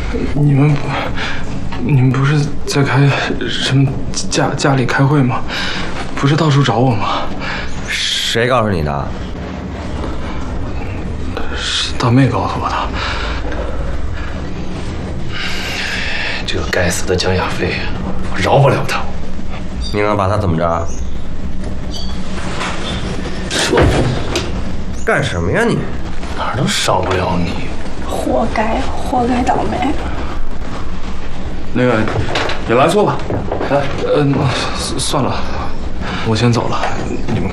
你们不是在开什么家里开会吗？不是到处找我吗？ 谁告诉你的？ 是大妹告诉我的。 这个该死的江亚飞，我饶不了他。 你能把他怎么着？干什么呀你？ 哪儿都少不了你。 活该倒霉。 那个，也来错了。算了，我先走了，你们